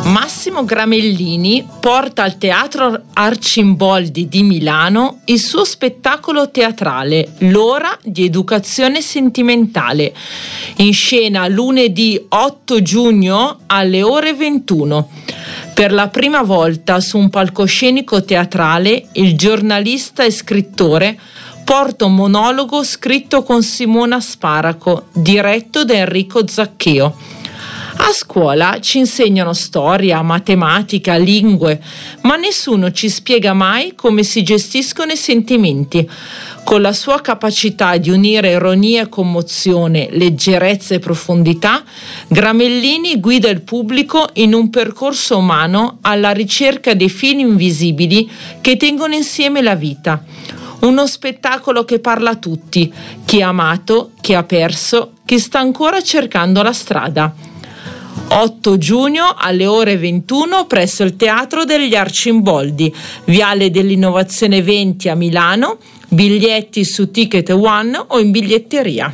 Massimo Gramellini porta al Teatro Arcimboldi di Milano il suo spettacolo teatrale L'ora di educazione sentimentale, in scena lunedì 8 giugno alle ore 21. Per la prima volta su un palcoscenico teatrale, il giornalista e scrittore porta un monologo scritto con Simona Sparaco, diretto da Enrico Zaccheo. A scuola ci insegnano storia, matematica, lingue, ma nessuno ci spiega mai come si gestiscono i sentimenti. Con la sua capacità di unire ironia e commozione, leggerezza e profondità, Gramellini guida il pubblico in un percorso umano alla ricerca dei fili invisibili che tengono insieme la vita. Uno spettacolo che parla a tutti, chi ha amato, chi ha perso, chi sta ancora cercando la strada. 8 giugno alle ore 21 presso il Teatro degli Arcimboldi, Viale dell'Innovazione 20 a Milano, biglietti su Ticket One o in biglietteria.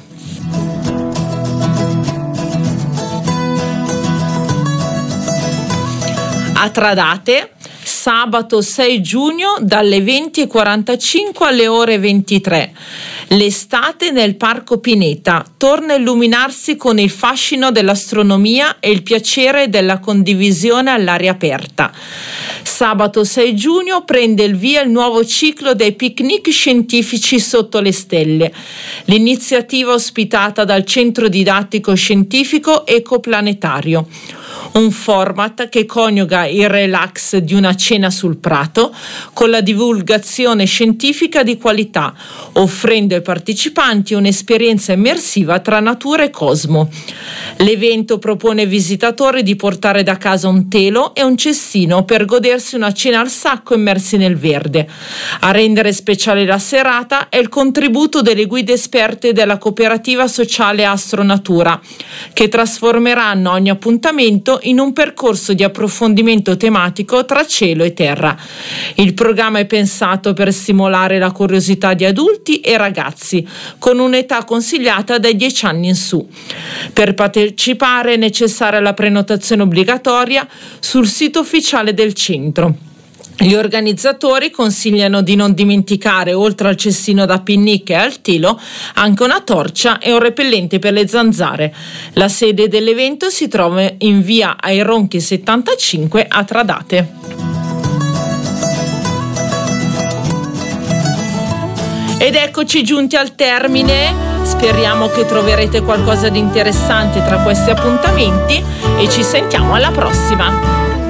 A Tradate, sabato 6 giugno dalle 20:45 alle ore 23. L'estate nel Parco Pineta torna a illuminarsi con il fascino dell'astronomia e il piacere della condivisione all'aria aperta. Sabato 6 giugno prende il via il nuovo ciclo dei picnic scientifici sotto le stelle. L'iniziativa ospitata dal Centro Didattico Scientifico Ecoplanetario. Un format che coniuga il relax di una cena sul prato con la divulgazione scientifica di qualità, offrendo ai partecipanti un'esperienza immersiva tra natura e cosmo. L'evento propone ai visitatori di portare da casa un telo e un cestino per godersi una cena al sacco immersi nel verde. A rendere speciale la serata è il contributo delle guide esperte della cooperativa sociale Astronatura, che trasformeranno ogni appuntamento in un percorso di approfondimento tematico tra cielo e terra. Il programma è pensato per stimolare la curiosità di adulti e ragazzi, con un'età consigliata dai 10 anni in su. Per partecipare è necessaria la prenotazione obbligatoria sul sito ufficiale del centro. Gli organizzatori consigliano di non dimenticare, oltre al cestino da picnic e al telo, anche una torcia e un repellente per le zanzare. La sede dell'evento si trova in via Aironchi 75 a Tradate. Ed eccoci giunti al termine. Speriamo che troverete qualcosa di interessante tra questi appuntamenti e ci sentiamo alla prossima.